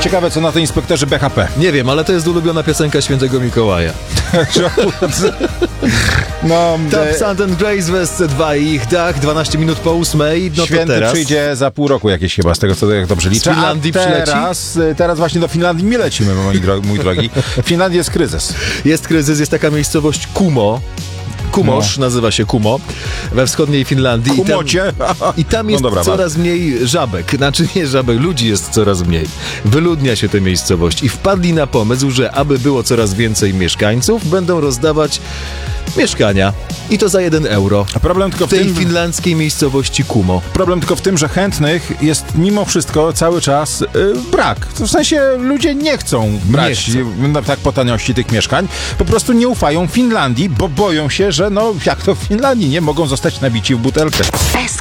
Ciekawe, co na to inspektorzy BHP. Nie wiem, ale to jest ulubiona piosenka Świętego Mikołaja. No, Top Sand and Grace w SC2 i ich dach, 12 minut po 8. No Święty to teraz przyjdzie za pół roku jakieś chyba, z tego co jak dobrze liczę. Z Finlandii teraz właśnie do Finlandii nie lecimy, mój drogi. W Finlandii jest kryzys. jest kryzys, jest taka miejscowość Kumo. Kumosz, nazywa się Kumo, we wschodniej Finlandii. Kumocie. I tam jest No dobra, coraz mniej żabek. Znaczy nie żabek, ludzi jest coraz mniej. Wyludnia się tę miejscowość i wpadli na pomysł, że aby było coraz więcej mieszkańców, będą rozdawać mieszkania. I to za 1 euro. A problem tylko W tej finlandzkiej miejscowości Kumo. Problem tylko w tym, że chętnych jest mimo wszystko cały czas brak. W sensie ludzie nie chcą brać tak po taniości tych mieszkań. Po prostu nie ufają Finlandii, bo boją się, że no jak to w Finlandii nie mogą zostać nabici w butelkę.